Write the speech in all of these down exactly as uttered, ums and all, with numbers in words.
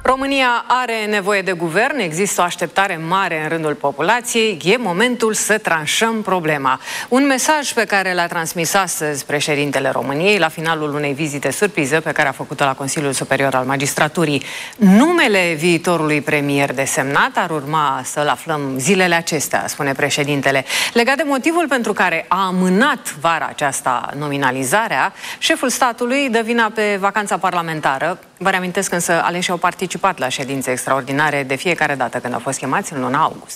România are nevoie de guvern, există o așteptare mare în rândul populației, e momentul să tranșăm problema. Un mesaj pe care l-a transmis astăzi președintele României la finalul unei vizite surpriză pe care a făcut-o la Consiliul Superior al Magistraturii. Numele viitorului premier desemnat ar urma să-l aflăm zilele acestea, spune președintele. Legat de motivul pentru care a amânat vara aceasta nominalizarea, șeful statului dă vina pe vacanța parlamentară. Vă reamintesc însă, aleșii au participat la ședințe extraordinare de fiecare dată când au fost chemați în luna august.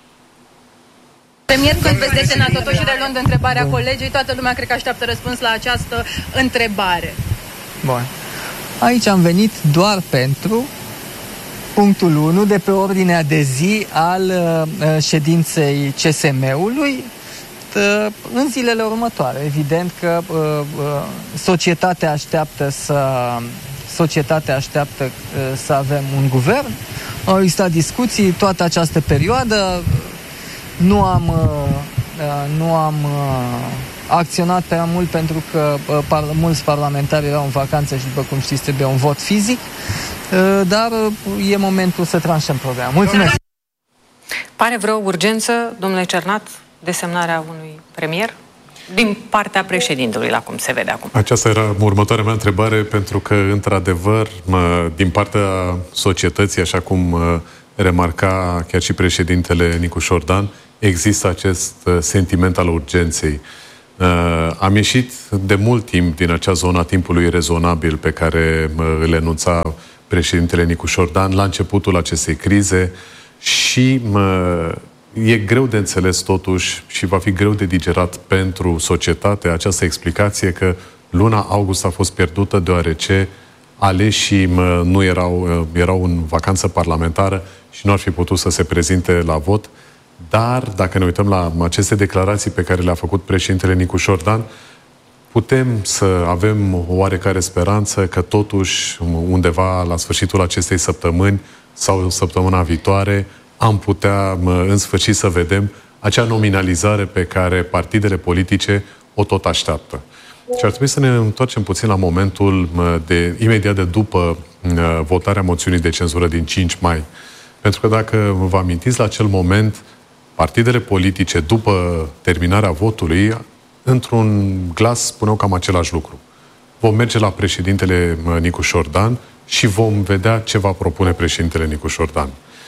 Premier, când veți desemna, totuși reluând întrebarea colegii, toată lumea cred că așteaptă răspuns la această întrebare. Bun. Aici am venit doar pentru punctul unu de pe ordinea de zi al uh, ședinței C S M-ului uh, în zilele următoare. Evident că uh, uh, societatea așteaptă să societatea așteaptă uh, să avem un guvern. Au existat discuții toată această perioadă. Nu am, uh, uh, nu am uh, acționat prea mult pentru că uh, par, mulți parlamentari erau în vacanță și, după cum știți, trebuie un vot fizic. Uh, dar uh, e momentul să tranșăm problema. Mulțumesc! Pare vreo urgență, domnule Cernat, desemnarea unui premier? Din partea președintelui, la cum se vede acum. Aceasta era următoarea mea întrebare, pentru că, într-adevăr, din partea societății, așa cum remarca chiar și președintele Nicu Șordan, există acest sentiment al urgenței. Am ieșit de mult timp din acea zonă a timpului rezonabil pe care îl enunța președintele Nicu Șordan la începutul acestei crize și e greu de înțeles totuși și va fi greu de digerat pentru societate această explicație că luna august a fost pierdută deoarece aleșii nu erau, erau în vacanță parlamentară și nu ar fi putut să se prezinte la vot. Dar, dacă ne uităm la aceste declarații pe care le-a făcut președintele Nicu Șordan, putem să avem o oarecare speranță că totuși undeva la sfârșitul acestei săptămâni sau săptămâna viitoare am putea în sfârșit să vedem acea nominalizare pe care partidele politice o tot așteaptă. Și ar trebui să ne întoarcem puțin la momentul de imediat de după votarea moțiunii de cenzură din cinci mai. Pentru că dacă vă amintiți, la acel moment, partidele politice, după terminarea votului, într-un glas spuneau cam același lucru. Vom merge la președintele Nicu Șordan și vom vedea ce va propune președintele Nicu Șordan.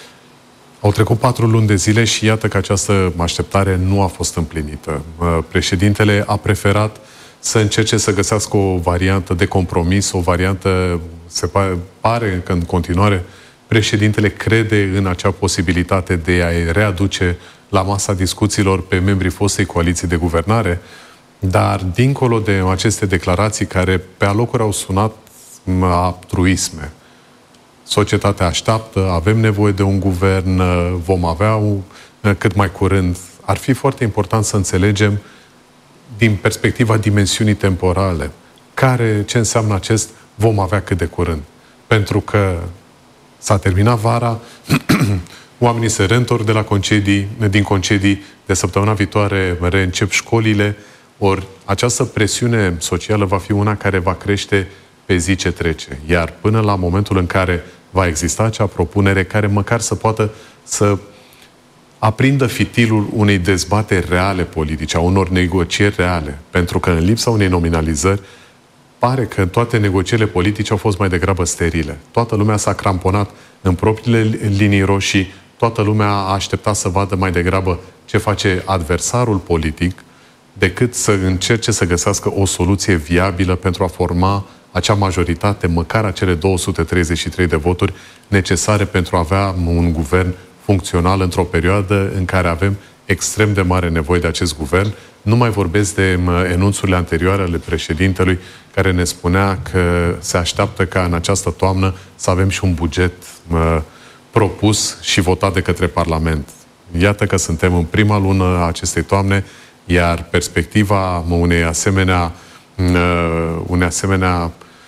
Au trecut patru luni de zile și iată că această așteptare nu a fost împlinită. Președintele a preferat să încerce să găsească o variantă de compromis, o variantă, se pare că în continuare președintele crede în acea posibilitate de a readuce la masa discuțiilor pe membrii fostei coaliții de guvernare, dar dincolo de aceste declarații care pe alocuri au sunat a truisme. Societatea așteaptă, avem nevoie de un guvern, vom avea un, cât mai curând. Ar fi foarte important să înțelegem din perspectiva dimensiunii temporale care, ce înseamnă acest vom avea cât de curând. Pentru că s-a terminat vara, oamenii se reîntorc de la concedii, din concedii, de săptămâna viitoare reîncep școlile, ori această presiune socială va fi una care va crește pe zi ce trece. Iar până la momentul în care va exista acea propunere care măcar să poată să aprindă fitilul unei dezbateri reale politice, a unor negocieri reale. Pentru că în lipsa unei nominalizări, pare că toate negocierile politice au fost mai degrabă sterile. Toată lumea s-a cramponat în propriile linii roșii, toată lumea a așteptat să vadă mai degrabă ce face adversarul politic, decât să încerce să găsească o soluție viabilă pentru a forma acea majoritate, măcar acele două sute treizeci și trei de voturi necesare pentru a avea un guvern funcțional într-o perioadă în care avem extrem de mare nevoie de acest guvern. Nu mai vorbesc de enunțurile anterioare ale președintelui care ne spunea că se așteaptă ca în această toamnă să avem și un buget uh, propus și votat de către Parlament. Iată că suntem în prima lună a acestei toamne, iar perspectiva unei asemenea, uh, unei asemenea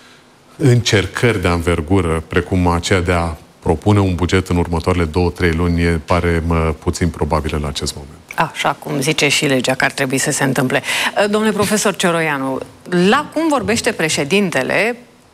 încercări de anvergură, precum aceea de a propune un buget în următoarele două, trei luni, pare mă, puțin probabilă la acest moment. Așa cum zice și legea că ar trebui să se întâmple. Domnule profesor Cioroianu, la cum vorbește președintele,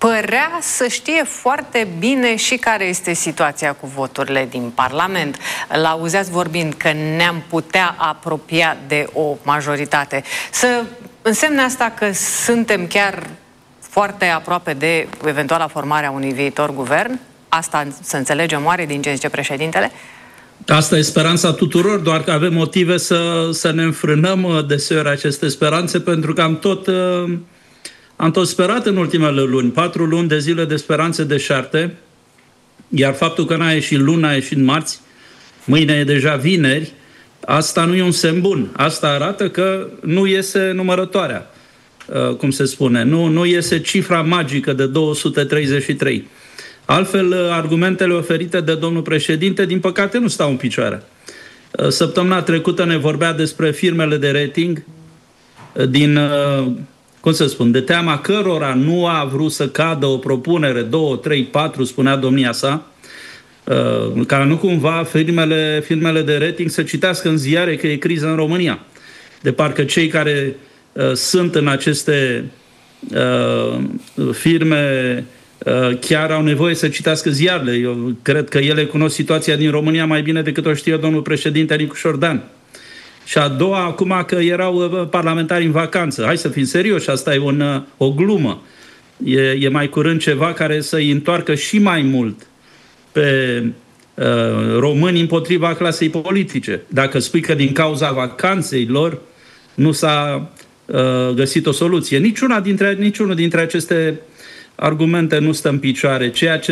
părea să știe foarte bine și care este situația cu voturile din Parlament. L-auzeați vorbind că ne-am putea apropia de o majoritate. Să însemne asta că suntem chiar foarte aproape de eventuala formare a unui viitor guvern? Asta să înțelegem oare din ce zice președintele? Asta e speranța tuturor, doar că avem motive să, să ne înfrânăm deseori aceste speranțe, pentru că am tot, am tot sperat în ultimele luni, patru luni de zile de speranțe deșarte, iar faptul că n-a ieșit luni, n-a ieșit marți, mâine e deja vineri, asta nu e un semn bun. Asta arată că nu iese numărătoarea, cum se spune, nu, nu iese cifra magică de două sute treizeci și trei. Altfel, argumentele oferite de domnul președinte, din păcate, nu stau în picioare. Săptămâna trecută ne vorbea despre firmele de rating, din, cum să spun, de teama cărora nu a vrut să cadă o propunere, două, trei, patru, spunea domnia sa, ca nu cumva firmele, firmele de rating să citească în ziare că e criză în România. De parcă cei care uh, sunt în aceste uh, firme chiar au nevoie să citească ziarele. Eu cred că ele cunosc situația din România mai bine decât o știe domnul președinte Nicu Șordan. Și a doua, acum că erau parlamentari în vacanță. Hai să fim serioși, asta e un, o glumă. E, e mai curând ceva care să-i întoarcă și mai mult pe uh, români împotriva clasei politice. Dacă spui că din cauza vacanței lor nu s-a uh, găsit o soluție. Niciuna dintre, niciunul dintre aceste argumente nu stă în picioare. Ceea ce